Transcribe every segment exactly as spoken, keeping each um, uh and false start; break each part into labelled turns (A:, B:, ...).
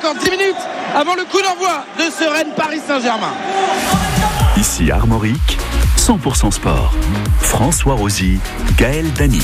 A: cinquante, dix minutes avant le coup d'envoi de ce Rennes Paris Saint-Germain.
B: Ici Armorique, cent pour cent sport. François Rosy, Gaël Danic.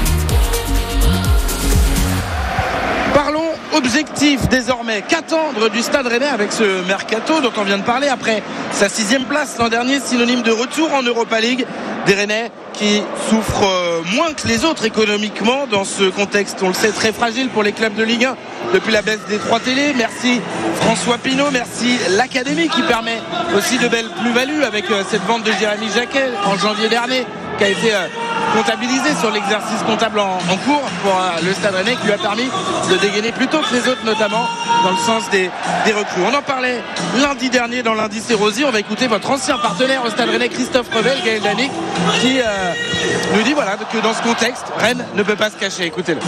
A: Parlons objectif désormais. Qu'attendre du Stade Rennais avec ce mercato dont on vient de parler après sa sixième place l'an dernier, synonyme de retour en Europa League. Des Rennais qui souffrent moins que les autres économiquement dans ce contexte, on le sait, très fragile pour les clubs de Ligue un depuis la baisse des trois télés. Merci François Pinault, merci l'Académie qui permet aussi de belles plus-values avec cette vente de Jérémy Jacquet en janvier dernier qui a été comptabilisé sur l'exercice comptable en, en cours pour le Stade Rennais, qui lui a permis de dégainer plus tôt que les autres, notamment dans le sens des, des recrues. On en parlait lundi dernier dans l'indice Rosy. On va écouter votre ancien partenaire au Stade Rennais, Christophe Revel, Gaël Danic, qui euh, nous dit voilà, que dans ce contexte, Rennes ne peut pas se cacher. Écoutez-le.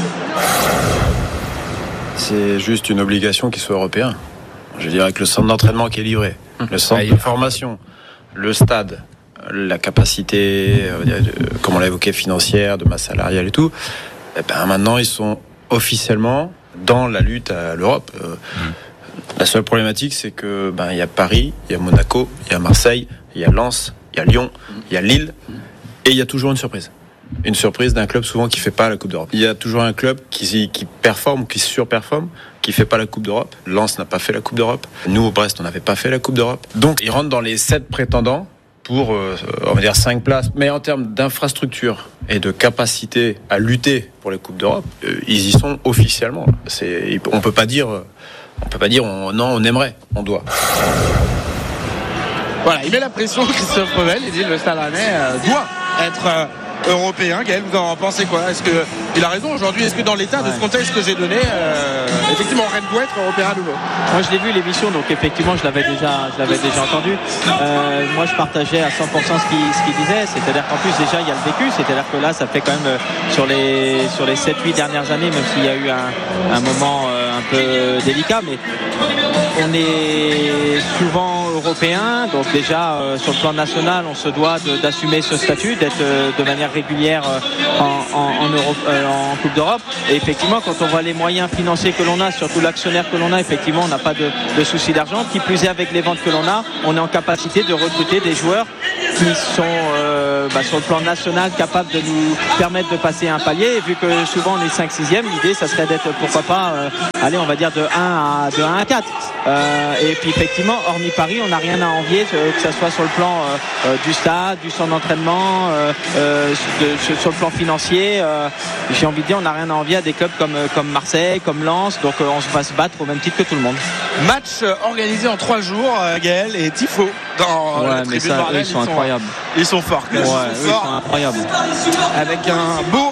C: C'est juste une obligation qu'il soit européen. Je dirais que le centre d'entraînement qui est livré, le centre de formation, le stade, la capacité, euh, comme on l'a évoqué, financière, de masse salariale et tout, et ben maintenant ils sont officiellement dans la lutte à l'Europe. Euh, mmh. La seule problématique, c'est que ben il y a Paris, il y a Monaco, il y a Marseille, il y a Lens, il y a Lyon, il y a Lille, et il y a toujours une surprise. Une surprise d'un club souvent qui fait pas la Coupe d'Europe. Il y a toujours un club qui, qui performe ou qui surperforme, qui fait pas la Coupe d'Europe. Lens n'a pas fait la Coupe d'Europe. Nous, au Brest, on n'avait pas fait la Coupe d'Europe. Donc, ils rentrent dans les sept prétendants pour, euh, on va dire, cinq places. Mais en termes d'infrastructure et de capacité à lutter pour les Coupes d'Europe, euh, ils y sont officiellement. C'est, on peut pas dire, on peut pas dire, on, non, on aimerait, on doit.
A: Voilà, il met la pression, Christophe Revel. Il dit le Stade Rennais euh, doit être euh, européen. Gaël, vous en pensez quoi? Est-ce que il a raison aujourd'hui? Est-ce que dans l'état de ce contexte que j'ai donné, euh, effectivement, Rennes doit être européen à nouveau?
D: Moi, je l'ai vu l'émission, donc effectivement, je l'avais déjà, je l'avais déjà entendu. Euh, moi, je partageais à cent pour cent ce qu'il, ce qu'il disait. C'est-à-dire qu'en plus, déjà, il y a le vécu. C'est-à-dire que là, ça fait quand même euh, sur les sur les sept huit dernières années, même s'il y a eu un, un moment euh, un peu délicat, mais on est souvent européen, donc déjà euh, sur le plan national, on se doit de, d'assumer ce statut, d'être euh, de manière régulière euh, en, en, en, Europe, euh, en Coupe d'Europe. Et effectivement, quand on voit les moyens financiers que l'on a, surtout l'actionnaire que l'on a, effectivement, on n'a pas de, de souci d'argent. Qui plus est, avec les ventes que l'on a, on est en capacité de recruter des joueurs qui sont euh, bah, sur le plan national capables de nous permettre de passer un palier. Et vu que souvent on est cinq sixième, l'idée, ça serait d'être, pourquoi pas, euh, allez, on va dire de un à, de un à quatre. Euh, et puis effectivement, hormis Paris, on n'a rien à envier, euh, que ce soit sur le plan euh, euh, du stade, du centre d'entraînement, euh, euh, de, sur le plan financier. Euh, j'ai envie de dire, on n'a rien à envier à des clubs comme, comme Marseille, comme Lens. Donc euh, on va se battre au même titre que tout le monde.
A: Match organisé en trois jours, euh, Gaël, et tifo dans
D: ouais,
A: la
D: mais
A: tribune
D: ça,
A: Marlène.
D: Ils sont
A: ils
D: incroyables.
A: Sont, ils sont forts.
D: Ouais,
A: ils sont,
D: eux,
A: forts,
D: ils sont incroyables.
A: Avec un beau,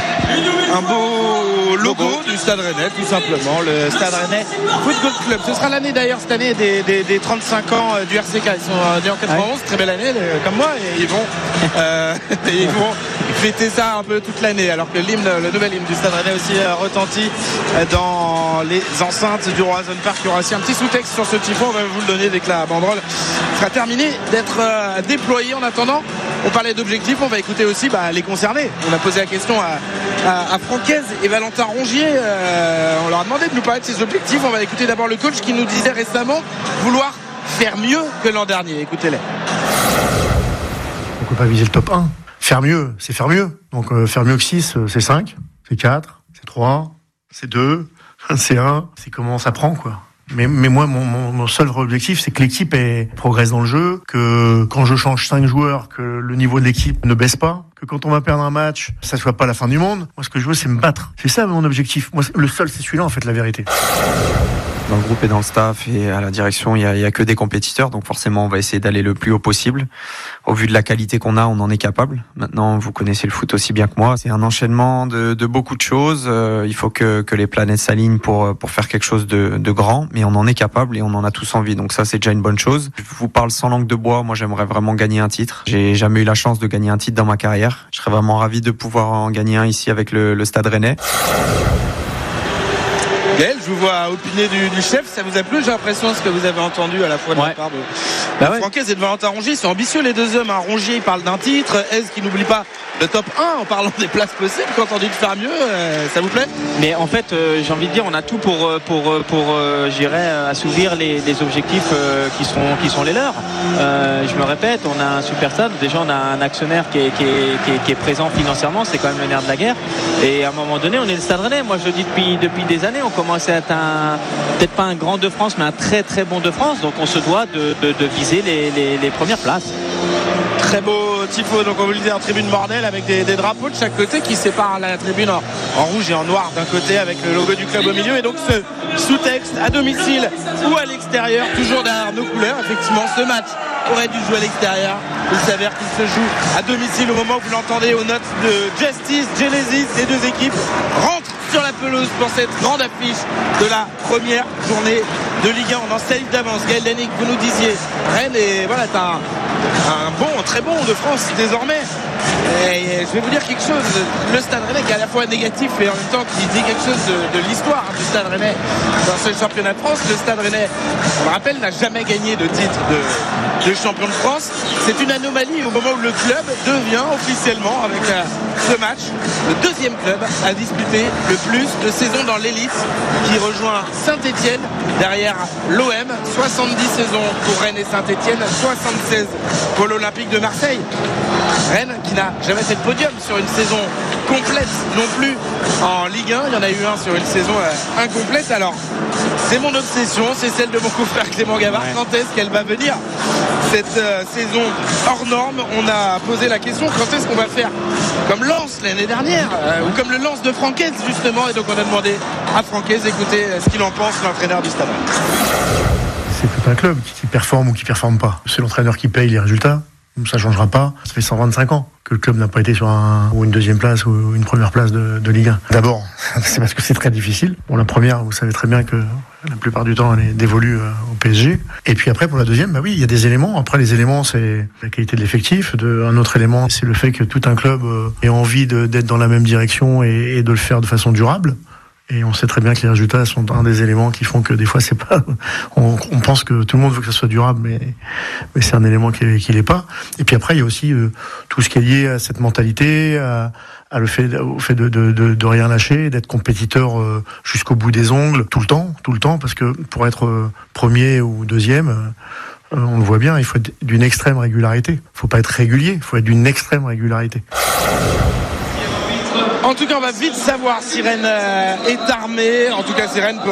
A: un beau logo, logo du Stade Rennais, tout simplement. Le Stade Rennais Football Club. Ce sera l'année d'ailleurs cette année des, des, des trente-cinq ans du R C K. Ils sont nés en quatre-vingt-onze, ouais. Très belle année, comme moi, et ils vont, euh, et ils vont fêter ça un peu toute l'année. Alors que l'hymne, le nouvel hymne du Stade Rennais aussi euh, retentit dans les enceintes du Roazhon Park. Il y aura aussi un petit sous-texte sur ce tifo. On va vous le donner dès que la banderole sera terminée d'être euh, déployée. En attendant, on parlait d'objectifs. On va écouter aussi bah, les concernés. On a posé la question à, à, à Francaise et Valentin Rongier. Euh, on leur a demandé de nous parler de ces objectifs. On va écouter d'abord le coach qui nous disait récemment vouloir faire mieux que l'an dernier. Écoutez-les.
E: On ne peut pas viser le top un. Faire mieux, c'est faire mieux. Donc euh, faire mieux que six, euh, c'est cinq, c'est quatre, c'est trois, c'est deux, c'est un. C'est comment ça prend, quoi. Mais, mais moi, mon, mon, mon seul objectif, c'est que l'équipe est, progresse dans le jeu, que quand je change cinq joueurs, que le niveau de l'équipe ne baisse pas, que quand on va perdre un match, ça soit pas la fin du monde. Moi, ce que je veux, c'est me battre. C'est ça mon objectif. Moi, le seul, c'est celui-là, en fait, la vérité.
F: Dans le groupe et dans le staff et à la direction, il y a, il y a que des compétiteurs, donc forcément on va essayer d'aller le plus haut possible. Au vu de la qualité qu'on a, on en est capable. Maintenant, vous connaissez le foot aussi bien que moi. C'est un enchaînement de, de beaucoup de choses. Euh, il faut que, que les planètes s'alignent pour, pour faire quelque chose de, de grand, mais on en est capable et on en a tous envie. Donc ça, c'est déjà une bonne chose. Je vous parle sans langue de bois. Moi, j'aimerais vraiment gagner un titre. J'ai jamais eu la chance de gagner un titre dans ma carrière. Je serais vraiment ravi de pouvoir en gagner un ici avec le, le Stade Rennais.
A: Gaël, je vous vois opiner du, du chef. Ça vous a plu? J'ai l'impression ce que vous avez entendu à la fois de
D: ouais.
A: la part de,
D: bah
A: de
D: ouais.
A: Francaise et de Valentin Rongier. Ils sont ambitieux les deux hommes. Hein. Rongier il parle d'un titre. Hez qui n'oublie pas le top un en parlant des places possibles. Quand on dit de faire mieux, euh, ça vous plaît?
D: Mais en fait, euh, j'ai envie de dire, on a tout pour pour pour, pour euh, j'irais assouvir les, les objectifs euh, qui sont qui sont les leurs. Euh, je me répète, on a un super stade. Déjà, on a un actionnaire qui est qui est, qui est, qui est présent financièrement. C'est quand même le nerf de la guerre. Et à un moment donné, on est le Stade Rennais. Moi, je le dis depuis depuis des années. On commence à être un peut-être pas un grand de France, mais un très très bon de France. Donc, on se doit de, de, de viser les, les, les premières places.
A: Très beau tifo, donc on vous le disait en tribune bordel avec des, des drapeaux de chaque côté qui séparent la tribune en, en rouge et en noir d'un côté avec le logo du club au milieu, et donc ce sous-texte à domicile ou à l'extérieur, toujours derrière nos couleurs. Effectivement, ce match aurait dû jouer à l'extérieur. Il s'avère qu'il se joue à domicile au moment où vous l'entendez aux notes de Justice, Genesis. Les deux équipes rentrent sur la pelouse pour cette grande affiche de la première journée de Ligue un. On en sait d'avance. Gaël Danic, vous nous disiez, Rennes est voilà, un, un bon, très bon de France désormais. Et je vais vous dire quelque chose, le Stade Rennais qui est à la fois négatif et en même temps qui dit quelque chose de, de l'histoire du Stade Rennais dans ce championnat de France. Le Stade Rennais, on le rappelle, n'a jamais gagné de titre de, de champion de France. C'est une anomalie au moment où le club devient officiellement, avec euh, ce match, le deuxième club à disputer le plus de saisons dans l'élite, qui rejoint Saint-Etienne derrière l'O M. soixante-dix saisons pour Rennes et Saint-Etienne, soixante-seize pour l'Olympique de Marseille. Rennes qui n'a jamais fait de podium sur une saison complète non plus en Ligue un. Il y en a eu un sur une saison euh, incomplète. Alors c'est mon obsession, c'est celle de mon confrère Clément Gavard. Ouais. Quand est-ce qu'elle va venir cette euh, saison hors norme? On a posé la question, quand est-ce qu'on va faire comme Lens l'année dernière euh, ou comme le Lens de Francaise justement? Et donc on a demandé à Francaise, écoutez ce qu'il en pense, l'entraîneur du Stade.
E: C'est tout un club qui performe ou qui performe pas. C'est l'entraîneur qui paye les résultats. Ça ne changera pas. Ça fait cent vingt-cinq ans que le club n'a pas été sur un, ou une deuxième place ou une première place de, de Ligue un. D'abord, c'est parce que c'est très difficile. Pour la première, vous savez très bien que la plupart du temps, elle est dévolue au P S G. Et puis après, pour la deuxième, bah oui, il y a des éléments. Après, les éléments, c'est la qualité de l'effectif. De, un autre élément, c'est le fait que tout un club ait envie de, d'être dans la même direction et, et de le faire de façon durable. Et on sait très bien que les résultats sont un des éléments qui font que des fois c'est pas. On, on pense que tout le monde veut que ça soit durable, mais, mais c'est un élément qui, qui l'est pas. Et puis après il y a aussi euh, tout ce qui est lié à cette mentalité, à, à le fait, au fait de, de, de, de rien lâcher, d'être compétiteur euh, jusqu'au bout des ongles, tout le temps, tout le temps, parce que pour être euh, premier ou deuxième. Euh, on le voit bien, il faut être d'une extrême régularité. Il faut pas être régulier, il faut être d'une extrême régularité.
A: En tout cas, on va vite savoir si Rennes est armé. En tout cas, si Rennes peut